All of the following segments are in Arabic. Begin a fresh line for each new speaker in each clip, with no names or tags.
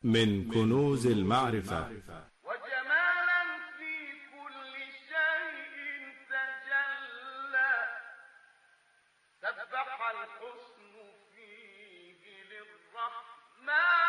من كنوز المعرفة.
وجمالا في كل شيء تجلى، سبح الحسن فيه للرحمن.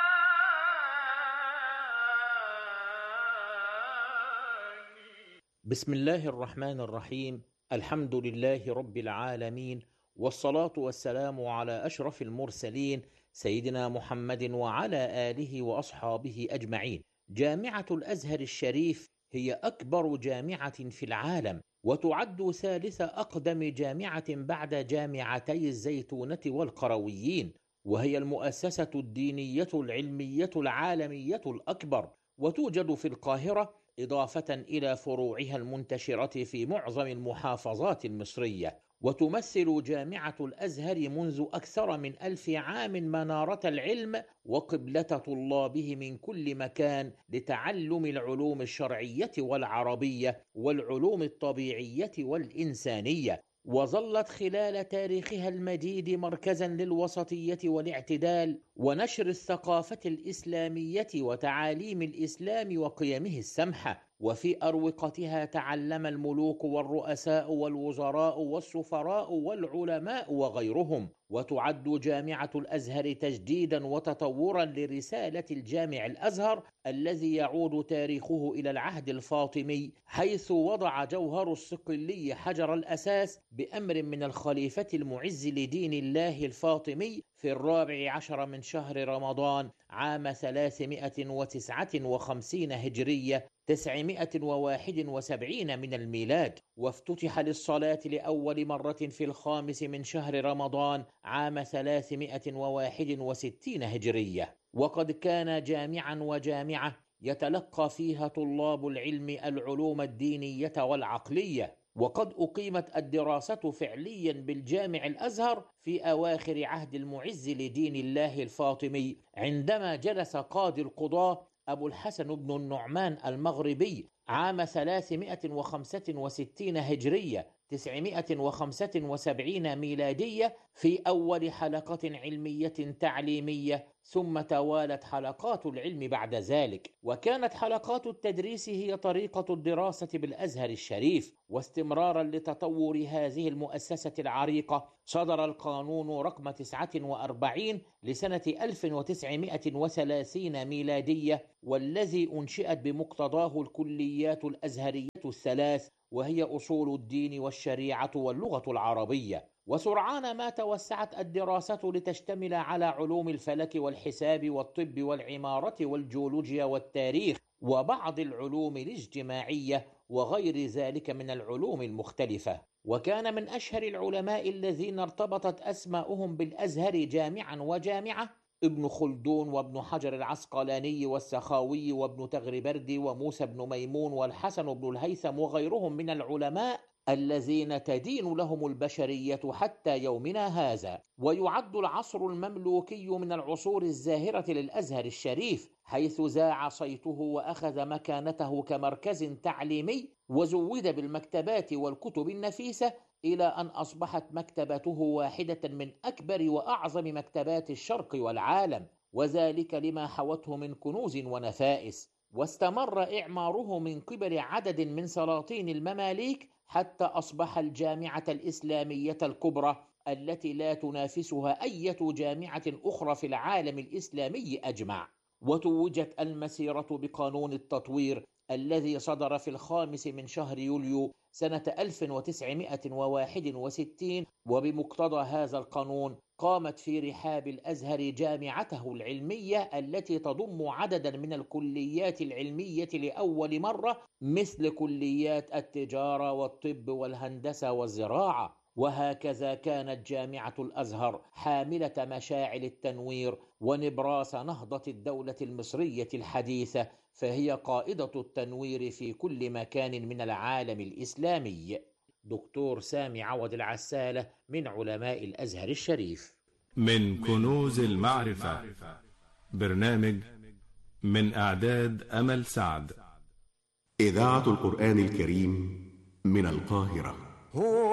بسم الله الرحمن الرحيم. الحمد لله رب العالمين، والصلاة والسلام على أشرف المرسلين سيدنا محمد وعلى آله وأصحابه أجمعين. جامعة الأزهر الشريف هي أكبر جامعة في العالم، وتعد ثالث أقدم جامعة بعد جامعتي الزيتونة والقرويين، وهي المؤسسة الدينية العلمية العالمية الأكبر، وتوجد في القاهرة إضافة إلى فروعها المنتشرة في معظم المحافظات المصرية. وتمثل جامعة الأزهر منذ أكثر من 1000 عام منارة العلم وقبلة طلابه من كل مكان لتعلم العلوم الشرعية والعربية والعلوم الطبيعية والإنسانية، وظلت خلال تاريخها المديد مركزا للوسطية والاعتدال ونشر الثقافة الإسلامية وتعاليم الإسلام وقيمه السمحة. وفي أروقتها تعلم الملوك والرؤساء والوزراء والسفراء والعلماء وغيرهم. وتعد جامعة الأزهر تجديدا وتطورا لرسالة الجامع الأزهر الذي يعود تاريخه إلى العهد الفاطمي، حيث وضع جوهر الصقلي حجر الأساس بأمر من الخليفة المعز لدين الله الفاطمي في 14 من شهر رمضان عام 359 هجرية 971 من الميلاد، وافتتح للصلاة لأول مرة في 5 من شهر رمضان عام 361 هجرية. وقد كان جامعا وجامعة يتلقى فيها طلاب العلم العلوم الدينية والعقلية. وقد أقيمت الدراسة فعليا بالجامع الأزهر في أواخر عهد المعز لدين الله الفاطمي، عندما جلس قاضي القضاة أبو الحسن بن النعمان المغربي عام 365 هجرية 975 ميلادية في أول حلقة علمية تعليمية، ثم توالت حلقات العلم بعد ذلك. وكانت حلقات التدريس هي طريقة الدراسة بالأزهر الشريف. واستمرارا لتطور هذه المؤسسة العريقة، صدر القانون رقم 49 لسنة 1930 ميلادية، والذي أنشئت بمقتضاه الكليات الأزهرية الثلاث، وهي أصول الدين والشريعة واللغة العربية. وسرعان ما توسعت الدراسة لتشتمل على علوم الفلك والحساب والطب والعمارة والجيولوجيا والتاريخ وبعض العلوم الاجتماعية وغير ذلك من العلوم المختلفة. وكان من أشهر العلماء الذين ارتبطت أسماؤهم بالأزهر جامعا وجامعة ابن خلدون وابن حجر العسقلاني والسخاوي وابن تغربردي وموسى بن ميمون والحسن بن الهيثم وغيرهم من العلماء الذين تدين لهم البشرية حتى يومنا هذا. ويعد العصر المملوكي من العصور الزاهرة للأزهر الشريف، حيث ذاع صيته وأخذ مكانته كمركز تعليمي، وزود بالمكتبات والكتب النفيسة، إلى أن أصبحت مكتبته واحدة من أكبر وأعظم مكتبات الشرق والعالم، وذلك لما حوته من كنوز ونفائس. واستمر إعماره من قبل عدد من سلاطين المماليك حتى أصبح الجامعة الإسلامية الكبرى التي لا تنافسها أي جامعة أخرى في العالم الإسلامي أجمع. وتوجت المسيرة بقانون التطوير الذي صدر في 5 من شهر يوليو سنة 1961، وبمقتضى هذا القانون قامت في رحاب الأزهر جامعته العلمية التي تضم عددا من الكليات العلمية لأول مرة، مثل كليات التجارة والطب والهندسة والزراعة. وهكذا كانت جامعة الأزهر حاملة مشاعل التنوير ونبراس نهضة الدولة المصرية الحديثة، فهي قائدة التنوير في كل مكان من العالم الإسلامي. دكتور سامي عوض العسالة من علماء الأزهر الشريف.
من كنوز المعرفة، برنامج من إعداد أمل سعد.
إذاعة القرآن الكريم من القاهرة.